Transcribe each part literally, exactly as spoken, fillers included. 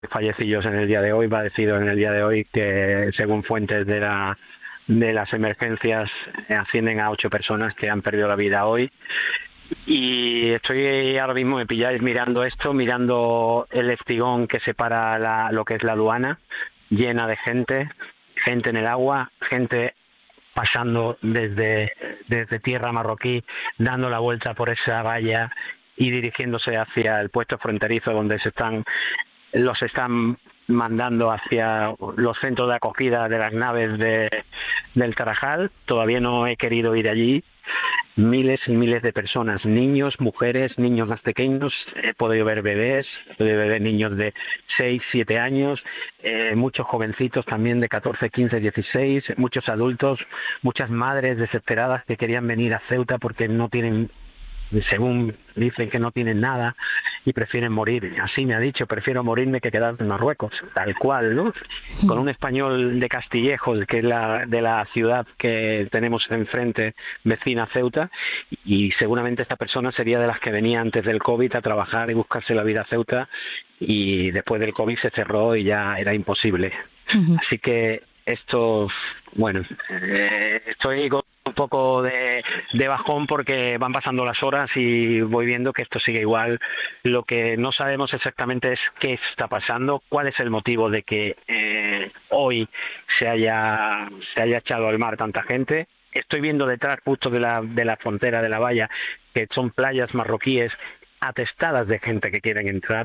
fallecidos en el día de hoy, fallecidos en el día de hoy, que según fuentes de la de las emergencias eh, ascienden a ocho personas que han perdido la vida hoy. Y estoy ahora mismo, me pilláis mirando esto, mirando el espigón que separa la, lo que es la aduana, llena de gente, gente en el agua, gente pasando desde, desde tierra marroquí, dando la vuelta por esa valla y dirigiéndose hacia el puesto fronterizo donde se están los están mandando hacia los centros de acogida de las naves de, del Tarajal. Todavía no he querido ir allí. Miles y miles de personas, niños, mujeres, niños más pequeños, he podido ver bebés, he podido ver niños de seis, siete años, eh, muchos jovencitos también de catorce, quince, dieciséis, muchos adultos, muchas madres desesperadas que querían venir a Ceuta porque no tienen, según dicen que no tienen nada y prefieren morir. Así me ha dicho, prefiero morirme que quedar en Marruecos, tal cual, ¿no? Con un español de Castillejos, que es la de la ciudad que tenemos enfrente, vecina Ceuta, y seguramente esta persona sería de las que venía antes del COVID a trabajar y buscarse la vida a Ceuta, y después del COVID se cerró y ya era imposible. Uh-huh. Así que esto, bueno, eh, estoy con un poco de, de bajón porque van pasando las horas y voy viendo que esto sigue igual. Lo que no sabemos exactamente es qué está pasando, cuál es el motivo de que eh, hoy se haya, se haya echado al mar tanta gente. Estoy viendo detrás justo de la, de la frontera de la valla que son playas marroquíes atestadas de gente que quieren entrar.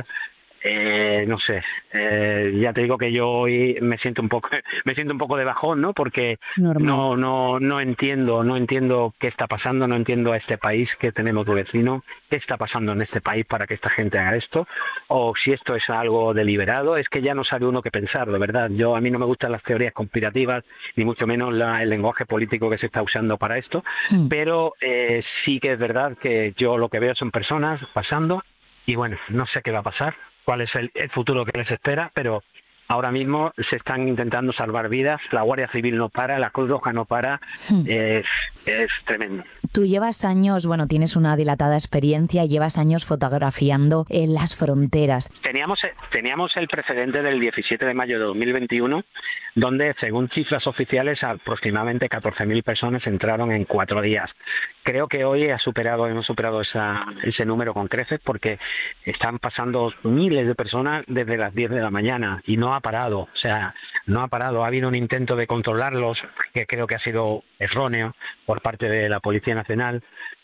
Eh, no sé, eh, ya te digo que yo hoy me siento un poco, me siento un poco de bajón, ¿no? Porque Normal. no, no, no entiendo, no entiendo qué está pasando, no entiendo a este país que tenemos de vecino, qué está pasando en este país para que esta gente haga esto, o si esto es algo deliberado. Es que ya no sabe uno qué pensar, de verdad. Yo a mí no me gustan las teorías conspirativas, ni mucho menos la, el lenguaje político que se está usando para esto, mm. pero eh, sí que es verdad que yo lo que veo son personas pasando y bueno, no sé qué va a pasar, cuál es el, el futuro que les espera, pero ahora mismo se están intentando salvar vidas, la Guardia Civil no para, la Cruz Roja no para, hmm. es, es tremendo. Tú llevas años, bueno, tienes una dilatada experiencia y llevas años fotografiando en las fronteras. Teníamos, teníamos el precedente del diecisiete de mayo de dos mil veintiuno, donde según cifras oficiales aproximadamente catorce mil personas entraron en cuatro días. Creo que hoy ha superado, hemos superado esa, ese número con creces porque están pasando miles de personas desde las diez de la mañana y no ha parado, o sea, no ha parado. Ha habido un intento de controlarlos que creo que ha sido erróneo por parte de la Policía Nacional,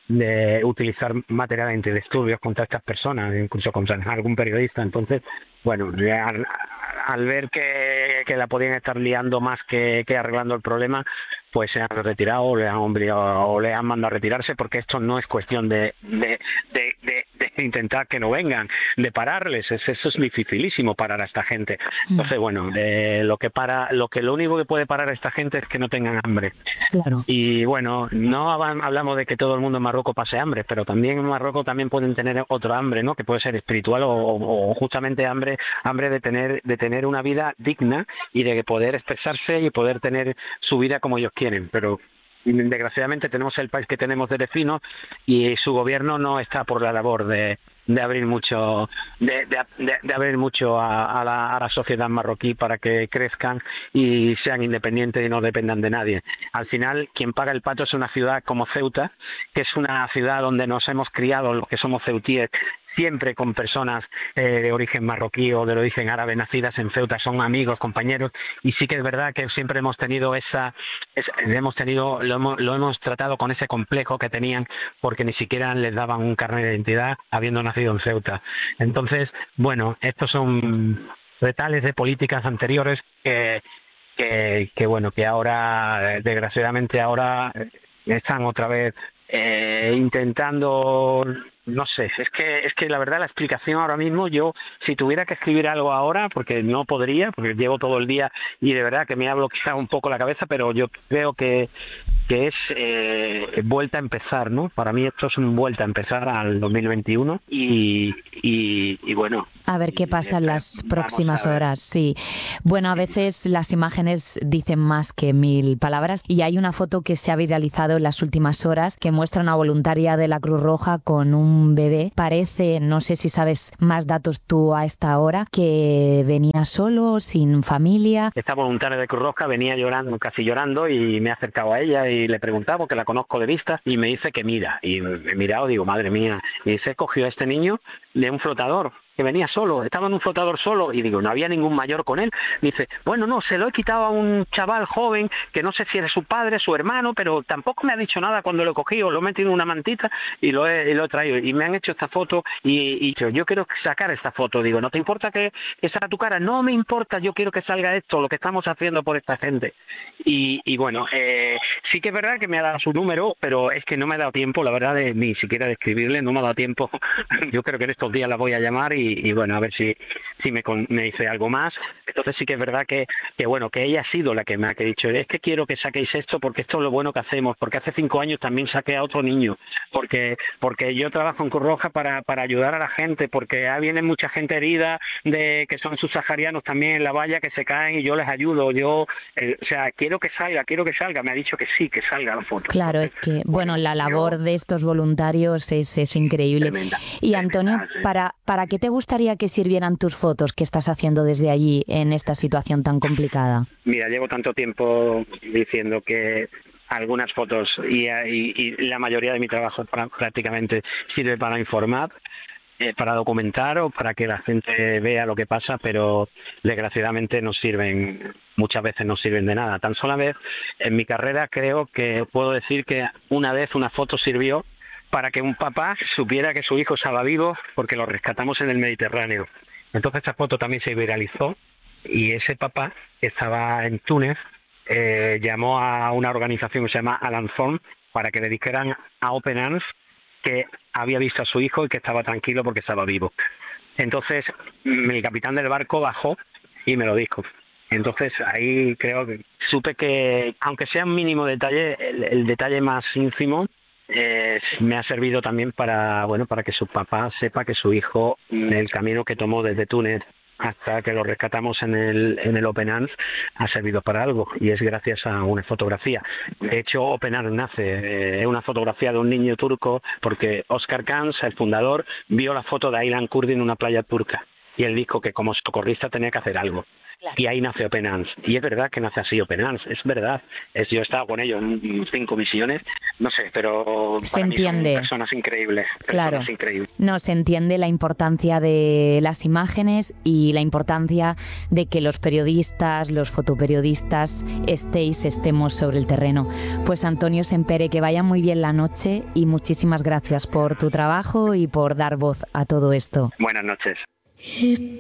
de utilizar material antidisturbios contra estas personas, incluso contra algún periodista. Entonces, bueno, al, al ver que, que la podían estar liando más que, que arreglando el problema, pues se han retirado o le han obligado o le han mandado a retirarse, porque esto no es cuestión de, de, de, de, de intentar que no vengan, de pararles. Es, eso es dificilísimo, parar a esta gente. Entonces, bueno, eh, lo que para, lo que lo único que puede parar a esta gente es que no tengan hambre. Claro. Y bueno, no hablamos de que todo el mundo en Marruecos pase hambre, pero también en Marruecos también pueden tener otro hambre, ¿no? Que puede ser espiritual o, o, o justamente hambre, hambre de tener, de tener una vida digna y de poder expresarse y poder tener su vida como ellos quieren. Pero desgraciadamente tenemos el país que tenemos de vecino y su gobierno no está por la labor de, de abrir mucho de, de, de, de abrir mucho a, a, la, a la sociedad marroquí para que crezcan y sean independientes y no dependan de nadie. Al final, quien paga el pato es una ciudad como Ceuta, que es una ciudad donde nos hemos criado los que somos ceutíes, siempre con personas eh, de origen marroquí o de origen árabe nacidas en Ceuta, son amigos, compañeros, y sí que es verdad que siempre hemos tenido esa, esa hemos tenido, lo hemos, lo hemos tratado con ese complejo que tenían porque ni siquiera les daban un carnet de identidad habiendo nacido en Ceuta. Entonces, bueno, estos son retales de políticas anteriores que, que, que bueno, que ahora, desgraciadamente ahora están otra vez eh, intentando. No sé, es que es que la verdad la explicación ahora mismo, yo si tuviera que escribir algo ahora, porque no podría, porque llevo todo el día y de verdad que me ha bloqueado un poco la cabeza, pero yo creo que, que es eh, vuelta a empezar, ¿no? Para mí esto es un vuelta a empezar al dos mil veintiuno y, y, y bueno. A ver qué pasa en las próximas horas, sí. Bueno, a veces las imágenes dicen más que mil palabras y hay una foto que se ha viralizado en las últimas horas que muestra una voluntaria de la Cruz Roja con un un bebé. Parece, no sé si sabes más datos tú a esta hora, que venía solo, sin familia. Esta voluntaria de Cruz Roja venía llorando, casi llorando, y me he acercado a ella y le preguntaba, porque la conozco de vista, y me dice que mira. Y he mirado, digo, madre mía. Y dice, cogió a este niño de un flotador, que venía solo, estaba en un flotador solo, y digo, no había ningún mayor con él. Dice, bueno, no, se lo he quitado a un chaval joven, que no sé si era su padre, su hermano, pero tampoco me ha dicho nada cuando lo he cogido, lo he metido en una mantita y lo he, y lo he traído. Y me han hecho esta foto, y, y yo, yo quiero sacar esta foto. Digo, ¿no te importa que, que salga tu cara? No me importa, yo quiero que salga esto, lo que estamos haciendo por esta gente. Y, y bueno, eh, sí que es verdad que me ha dado su número, pero es que no me ha dado tiempo, la verdad, de, ni siquiera de escribirle, no me ha dado tiempo. Yo creo que en estos días la voy a llamar y, y bueno, a ver si, si me, con, me dice algo más. Entonces sí que es verdad que, que bueno, que ella ha sido la que me ha dicho, es que quiero que saquéis esto porque esto es lo bueno que hacemos, porque hace cinco años también saqué a otro niño, porque porque yo trabajo en Cruz Roja para, para ayudar a la gente, porque ah, viene mucha gente herida, de que son subsaharianos también en la valla, que se caen y yo les ayudo, yo, eh, o sea, quiero que salga, quiero que salga, me ha dicho que sí, que salga la foto. Claro, es que, bueno, la labor de estos voluntarios es, es increíble. Tremenda, y Antonio, tremenda, sí. ¿para, ¿para qué te gustaría que sirvieran tus fotos que estás haciendo desde allí en esta situación tan complicada? Mira, llevo tanto tiempo diciendo que algunas fotos y, y, y la mayoría de mi trabajo prácticamente sirve para informar, eh, para documentar o para que la gente vea lo que pasa, pero desgraciadamente no sirven, muchas veces no sirven de nada. Tan sola vez en mi carrera creo que puedo decir que una vez una foto sirvió para que un papá supiera que su hijo estaba vivo porque lo rescatamos en el Mediterráneo. Entonces esta foto también se viralizó y ese papá que estaba en Túnez eh, llamó a una organización que se llama Alanzón para que le dijeran a Open Arms que había visto a su hijo y que estaba tranquilo porque estaba vivo. Entonces el capitán del barco bajó y me lo dijo. Entonces ahí creo que supe que, aunque sea un mínimo detalle, el, el detalle más ínfimo eh, me ha servido también para, bueno, para que su papá sepa que su hijo, el camino que tomó desde Túnez hasta que lo rescatamos en el, en el Open Arms, ha servido para algo, y es gracias a una fotografía. De hecho, Open Arms nace, eh, es una fotografía de un niño turco, porque Oscar Kans, el fundador, vio la foto de Aylan Kurdi en una playa turca, y él dijo que como socorrista tenía que hacer algo. Y ahí nace Open Arms. Y es verdad que nace así Open Arms, es verdad. Es, yo he estado con ellos en cinco misiones, no sé, pero se para entiende. Mí son personas increíbles. Personas claro. increíbles. No, se entiende la importancia de las imágenes y la importancia de que los periodistas, los fotoperiodistas, estéis, estemos sobre el terreno. Pues Antonio Sempere, que vaya muy bien la noche y muchísimas gracias por tu trabajo y por dar voz a todo esto. Buenas noches.